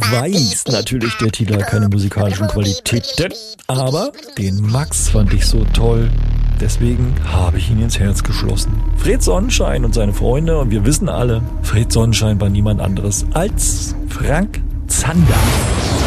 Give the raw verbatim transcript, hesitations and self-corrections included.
weiß natürlich der Titel hat keine musikalischen Qualitäten, aber den Max fand ich so toll. Deswegen habe ich ihn ins Herz geschlossen. Fred Sonnenschein und seine Freunde, und wir wissen alle, Fred Sonnenschein war niemand anderes als Frank Zander.